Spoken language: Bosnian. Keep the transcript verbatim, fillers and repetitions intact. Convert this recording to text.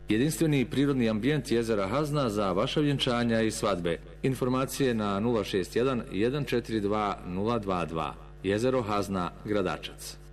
Jedinstveni prirodni ambijent jezera Hazna za vaša vjenčanja i svadbe. Informacije na nula šest jedan, jedan četiri dva, nula dva dva. Jezero Hazna, Gradačac.